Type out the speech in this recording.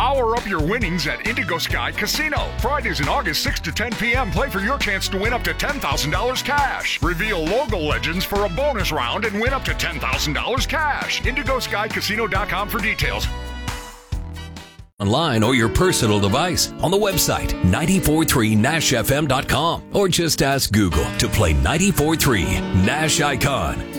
Power up your winnings at Indigo Sky Casino. Fridays in August 6 to 10 p.m. Play for your chance to win up to $10,000 cash. Reveal logo legends for a bonus round and win up to $10,000 cash. IndigoSkyCasino.com for details. Online or your personal device on the website 943nashfm.com or just ask Google to play 94.3 Nash Icon.